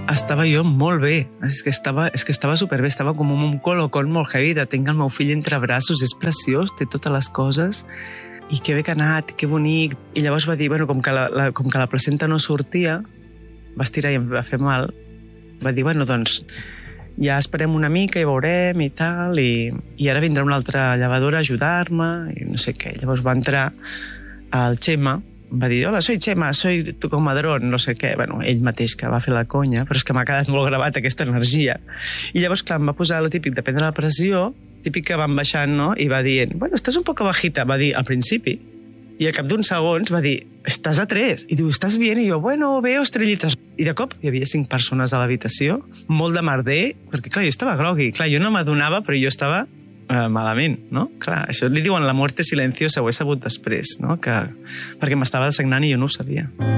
estava jo molt bé. És que estava superbé, estava com un colocón molt heavy de tinc el meu fill entre braços, és preciós, té totes les coses, i que bé que ha anat, que bonic. I llavors va dir, bueno, com que la placenta no sortia, va estirar i em va fer mal, va dir, bueno, doncs, ja esperem una mica i veurem i tal, i ara vindrà una altra llevadora a ajudar-me, i no sé què. Llavors va entrar el Xema, va dir, hola, soy Xema, soy tu comadrón, no sé què. Bueno, ell mateix que va fer la conya, però és que m'ha quedat molt gravat aquesta energia. I llavors, clar, em va posar el típic de prendre la pressió, típic que van baixant, no? I va dient, bueno, estàs un poco bajita, va dir al principi. I al cap d'uns segons va dir, estàs a 3. I diu, estàs bien? I jo, bueno, veo estrellitas. I de cop hi havia 5 persones a l'habitació, molt de merder, perquè clar, jo estava grogui. Clar, jo no m'adonava, però jo estava malament, no? Clar, això li diuen la muerte silenciosa, ho he sabut després, no? Perquè m'estava dessagnant i jo no ho sabia.